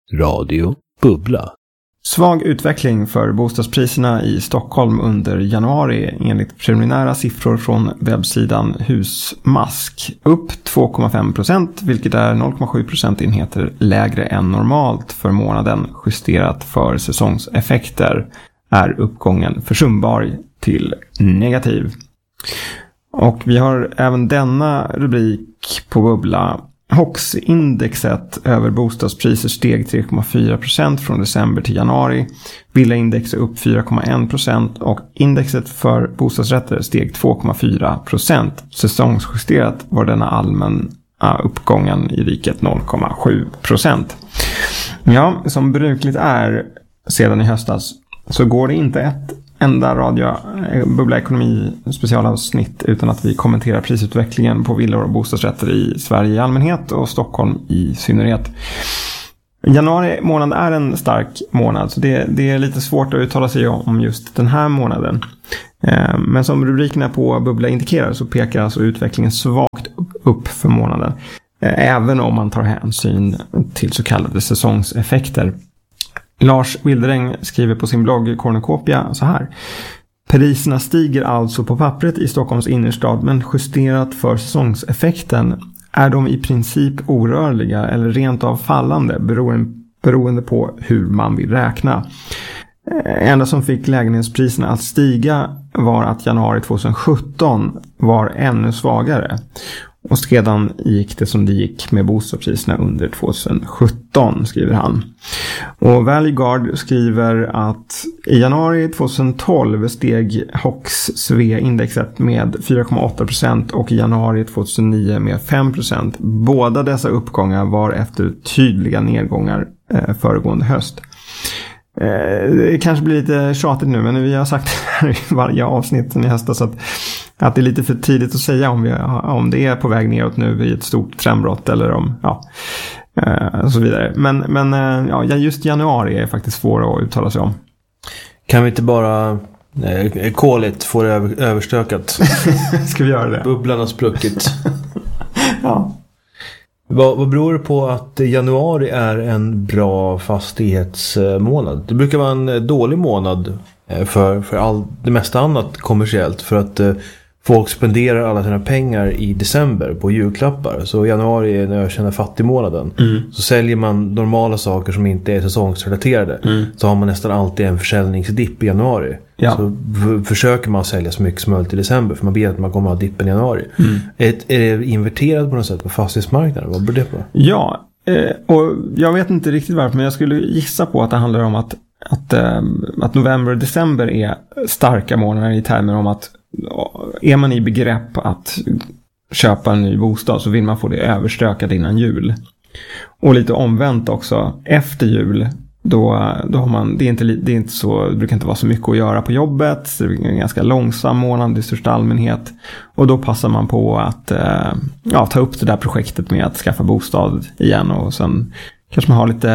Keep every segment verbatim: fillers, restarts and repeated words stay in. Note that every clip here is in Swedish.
Radio Bubbla. Svag utveckling för bostadspriserna i Stockholm under januari enligt preliminära siffror från webbsidan Husmask. Upp två komma fem procent, vilket är noll komma sju procentenheter lägre än normalt för månaden. Justerat för säsongseffekter är uppgången försumbar till negativ. Och vi har även denna rubrik på Bubbla. H O X indexet över bostadspriser steg tre komma fyra procent från december till januari. Villaindex är upp fyra komma en procent och indexet för bostadsrätter steg två komma fyra procent. Säsongsjusterat var denna allmänna uppgången i riket noll komma sju procent. Ja, som brukligt är sedan i höstas så går det inte ett enda radio Bubbla ekonomi specialavsnitt utan att vi kommenterar prisutvecklingen på villor och bostadsrätter i Sverige i allmänhet och Stockholm i synnerhet. Januari månad är en stark månad, så det, det är lite svårt att uttala sig om just den här månaden. Men som rubrikerna på Bubbla indikerar så pekar alltså utvecklingen svagt upp för månaden, även om man tar hänsyn till så kallade säsongseffekter. Lars Wilderäng skriver på sin blogg Cornucopia så här: priserna stiger alltså på pappret i Stockholms innerstad, men justerat för säsongseffekten är de i princip orörliga eller rent av fallande beroende på hur man vill räkna. Enda som fick lägenhetspriserna att stiga var att januari tjugohundrasjutton var ännu svagare. Och sedan gick det som det gick med bostadspriserna under tjugohundrasjutton, skriver han. Och Valueguard skriver att i januari tjugotolv steg H O X-S V E-indexet med fyra komma åtta procent och i januari tjugohundranio med fem procent. Båda dessa uppgångar var efter tydliga nedgångar eh, föregående höst. Det kanske blir lite tjatigt nu, men vi har sagt här i varje avsnitt i höstas att, att det är lite för tidigt att säga om, vi, om det är på väg neråt nu i ett stort trendbrott eller om, ja, och så vidare. Men, men ja, just januari är faktiskt svår att uttala sig om. Kan vi inte bara eh, koligt få det över, överstökat? Ska vi göra det? Bubblan har spruckit. Ja. Vad, vad beror det på att januari är en bra fastighetsmånad? Det brukar vara en dålig månad för, för all, det mesta annat kommersiellt, för att eh, folk spenderar alla sina pengar i december på julklappar. Så januari är den ökända fattigmånaden. Mm. Så säljer man normala saker som inte är säsongsrelaterade. Mm. Så har man nästan alltid en försäljningsdipp i januari. Ja. Så v- försöker man sälja så mycket som möjligt i december, för man vet att man kommer att ha dippen i januari. Mm. Är, är det inverterat på något sätt på fastighetsmarknaden? Vad beror det på? Ja, eh, och jag vet inte riktigt varför, men jag skulle gissa på att det handlar om att, att, eh, att november och december är starka månader i termer om att är man i begrepp att köpa en ny bostad så vill man få det överstökat innan jul. Och lite omvänt också, efter jul då, då har man, det är inte, det är inte så, det brukar inte vara så mycket att göra på jobbet, det är en ganska långsam månad i största allmänhet, och då passar man på att ja, ta upp det där projektet med att skaffa bostad igen, och sen kanske man har lite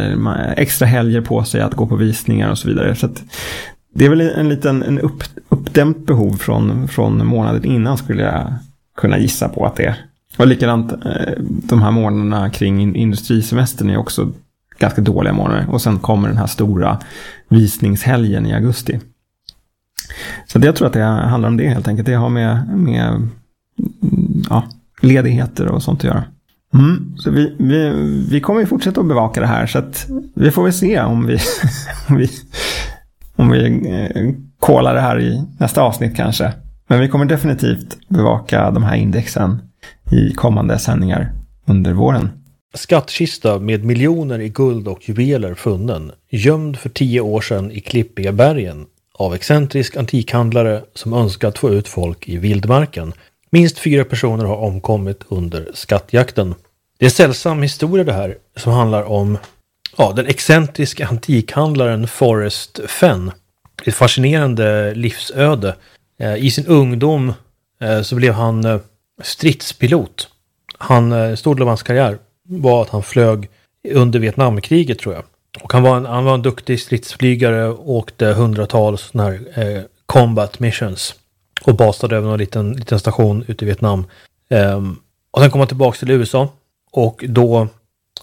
extra helger på sig att gå på visningar och så vidare. Så att det är väl en liten en upp, uppdämt behov från, från månaden innan, skulle jag kunna gissa på att det är. Och likadant de här månaderna kring industrisemestern är också ganska dåliga månader. Och sen kommer den här stora visningshelgen i augusti. Så det, jag tror att det handlar om det helt enkelt. Det har med, med ja, ledigheter och sånt att göra. Mm, så vi, vi, vi kommer ju fortsätta att bevaka det här, så att vi får väl se om vi... om vi Om vi eh, kollar det här i nästa avsnitt kanske. Men vi kommer definitivt bevaka de här indexen i kommande sändningar under våren. Skattkista med miljoner i guld och juveler funnen, gömd för tio år sedan i klippiga bergen av excentrisk antikhandlare som önskat få ut folk i vildmarken. Minst fyra personer har omkommit under skattjakten. Det är sällsam historia det här, som handlar om ja, den excentriska antikhandlaren Forrest Fenn. Ett fascinerande livsöde. Eh, I sin ungdom eh, så blev han eh, stridspilot. Han, eh, stor del av hans karriär var att han flög under Vietnamkriget, tror jag. Och han var en, han var en duktig stridsflygare och åkte hundratals sådana här eh, combat missions. Och basade över en liten, liten station ute i Vietnam. Eh, och sen kom han tillbaka till U S A. Och då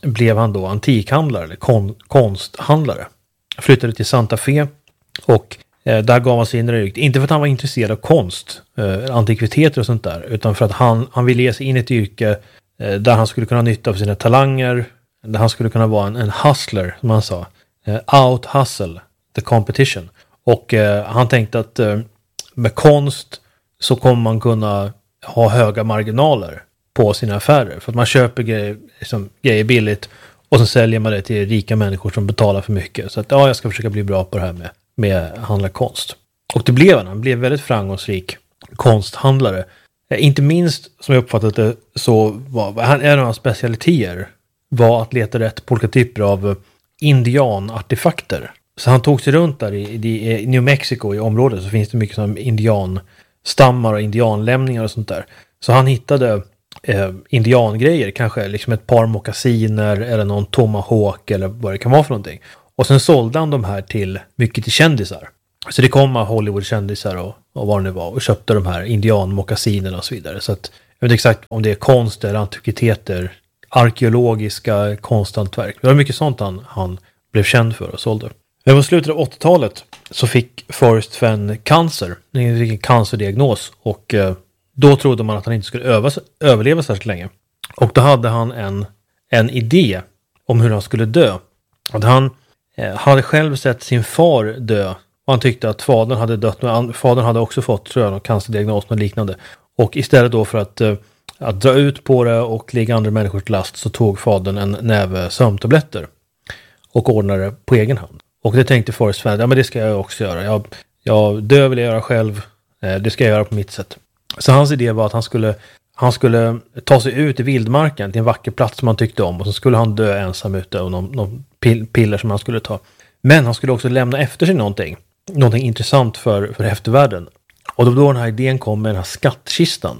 blev han då antikhandlare eller kon, konsthandlare. Flyttade till Santa Fe och eh, där gav han sig in i yrket. Inte för att han var intresserad av konst, eh, antikviteter och sånt där, utan för att han, han ville ge sig in i ett yrke eh, där han skulle kunna ha nytta av sina talanger, där han skulle kunna vara en, en hustler, som han sa. Eh, out hustle the competition. Och eh, han tänkte att eh, med konst så kommer man kunna ha höga marginaler på sina affärer. För att man köper grejer, liksom, grejer billigt och så säljer man det till rika människor som betalar för mycket. Så att ja, jag ska försöka bli bra på det här med, med handla konst. Och det blev han. Han blev väldigt framgångsrik konsthandlare. Eh, inte minst, som jag uppfattat det, så var han, en av hans specialiteter var att leta rätt på olika typer av indianartefakter. Så han tog sig runt där i, i, i New Mexico, i området, så finns det mycket som indianstammar och indianlämningar och sånt där. Så han hittade eh, indiangrejer, kanske liksom ett par mockasiner eller någon tomahawk eller vad det kan vara för någonting. Och sen sålde han de här till mycket till kändisar. Så det kom Hollywood-kändisar och, och vad det nu var och köpte de här indianmockasinerna och så vidare. Så att jag vet inte exakt om det är konst eller antikviteter, arkeologiska konsthantverk. Det var mycket sånt han, han blev känd för och sålde. Men på slutet av åttiotalet så fick Forrest Fenn cancer. Han fick en cancerdiagnos och eh, då trodde man att han inte skulle öva, överleva särskilt länge. Och då hade han en, en idé om hur han skulle dö. Att han eh, hade själv sett sin far dö och han tyckte att fadern hade dött. Men fadern hade också fått, tror jag, en cancerdiagnos och liknande. Och istället då för att, eh, att dra ut på det och ligga andra människor till last så tog fadern en näve sömntabletter och ordnade det på egen hand. Och det tänkte Forrest Fenn, ja men det ska jag också göra. Jag, jag dö vill jag göra själv, eh, det ska jag göra på mitt sätt. Så hans idé var att han skulle, han skulle ta sig ut i vildmarken till en vacker plats som han tyckte om. Och så skulle han dö ensam ute och någon, någon pill, piller som han skulle ta. Men han skulle också lämna efter sig någonting. Någonting intressant för, för eftervärlden. Och då, då den här idén kom med den här skattkistan.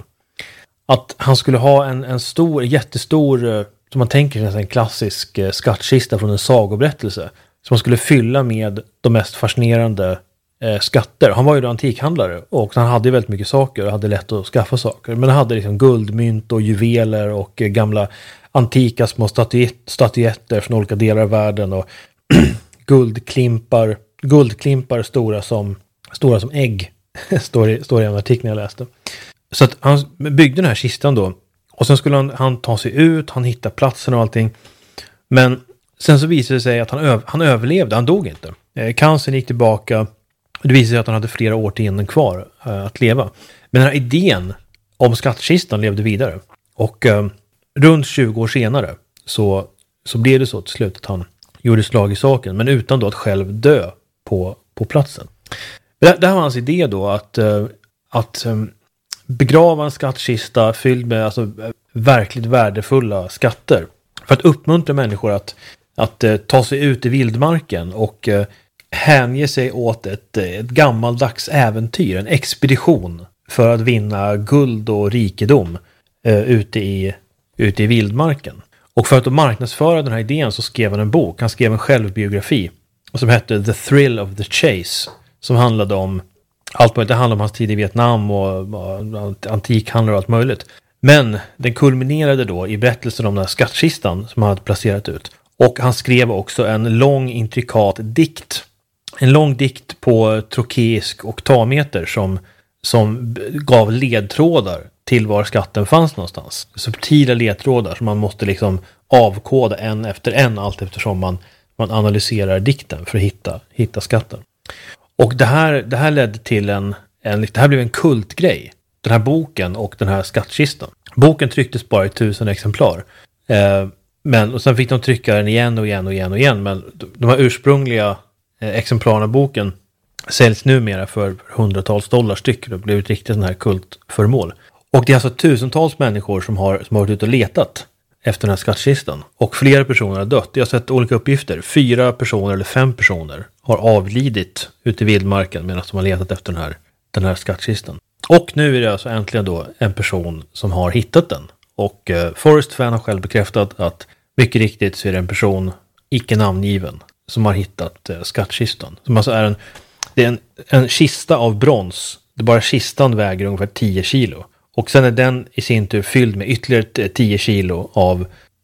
Att han skulle ha en, en stor, jättestor, som man tänker sig en klassisk skattkista från en sagoberättelse. Som man skulle fylla med de mest fascinerande eh, skatter. Han var ju då antikhandlare och han hade väldigt mycket saker och hade lätt att skaffa saker. Men han hade liksom guldmynt och juveler och eh, gamla antika små statyet, statyetter från olika delar av världen och guldklimpar, guldklimpar stora som, stora som ägg. står, i, står i en artikel jag läste. Så att han byggde den här kistan då. Och sen skulle han, han ta sig ut, han hittade platsen och allting. Men sen så visade det sig att han, öv, han överlevde, han dog inte. Eh, cancern gick tillbaka. Det visade sig att han hade flera årtionden kvar eh, att leva. Men den här idén om skattkistan levde vidare. Och eh, runt tjugo år senare så, så blev det så till slut att han gjorde slag i saken. Men utan då att själv dö på, på platsen. Det, det här var hans idé då att, eh, att eh, begrava en skattkista fylld med alltså, verkligt värdefulla skatter. För att uppmuntra människor att Att eh, ta sig ut i vildmarken och eh, hänge sig åt ett, ett gammaldags äventyr, en expedition för att vinna guld och rikedom eh, ute, i, ute i vildmarken. Och för att marknadsföra den här idén så skrev han en bok. Han skrev en självbiografi som hette The Thrill of the Chase, som handlade om allt möjligt. Det handlade om hans tid i Vietnam och, och antikhandlar och allt möjligt. Men den kulminerade då i berättelsen om den här skattkistan som han hade placerat ut. Och han skrev också en lång intrikat dikt. En lång dikt på trokeisk oktameter som, som gav ledtrådar till var skatten fanns någonstans. Subtila ledtrådar som man måste liksom avkoda en efter en allt eftersom man, man analyserar dikten för att hitta, hitta skatten. Och det här, det här ledde till en, en, det här blev en kultgrej. Den här boken och den här skattkistan. Boken trycktes bara i tusen exemplar. Eh, Men, och sen fick de trycka den igen och igen och igen och igen. Men de här ursprungliga eh, exemplaren av boken säljs numera för hundratals dollar styck. Det blev ett riktigt sån här kultföremål. Och det är alltså tusentals människor som har, som har varit ute och letat efter den här skattkistan. Och flera personer har dött. Jag har sett olika uppgifter. Fyra personer eller fem personer har avlidit ute i vildmarken medan de har letat efter den här, den här skattkistan. Och nu är det alltså äntligen då en person som har hittat den. Och eh, Forrest Fenn har själv bekräftat att mycket riktigt så är det en person, icke namngiven, som har hittat eh, skattkistan. Som alltså är en, det är en, en kista av brons. Det bara kistan väger ungefär tio kilo. Och sen är den i sin tur fylld med ytterligare tio kilo av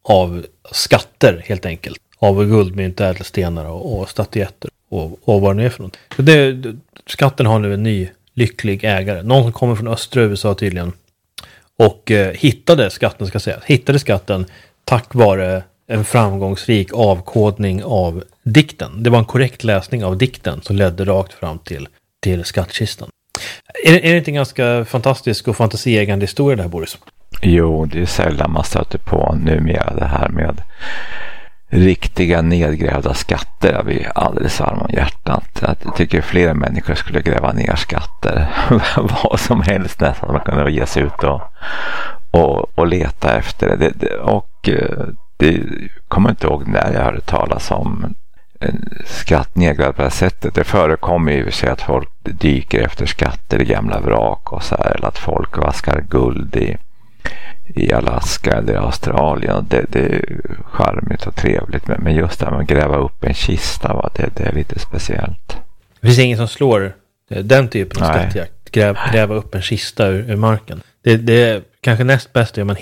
av skatter helt enkelt. Av guldmynt, ädelstenar och, och statyetter och, och vad det är för något. Så det, skatten har nu en ny lycklig ägare. Någon som kommer från östra U S A tydligen. Och eh, hittade skatten, ska säga. Hittade skatten tack vare en framgångsrik avkodning av dikten. Det var en korrekt läsning av dikten som ledde rakt fram till, till skattkistan. Är, är det inte en ganska fantastisk och fantasieggande historia det här, Boris? Jo, det är sällan man stöter på numera det här med riktiga nedgrävda skatter. Jag blir alldeles varm om hjärtat. Jag tycker fler människor skulle gräva ner skatter. Vad som helst nästan. Man kunde ge sig ut och, och, och leta efter det. det, det och det kommer inte ihåg när jag hörde talas om en skatt nedgrävd på det här sättet. Det förekommer ju sig att folk dyker efter skatter i gamla vrak och så här. Eller att folk vaskar guld i i Alaska eller Australien. Det, det är charmigt och trevligt. Men, men just det här med att gräva upp en kista, va? Det, det är lite speciellt. Det finns ingen som slår den typen av skattjakt. Gräv, gräva upp en kista ur, ur marken. Det, det är kanske näst bäst om man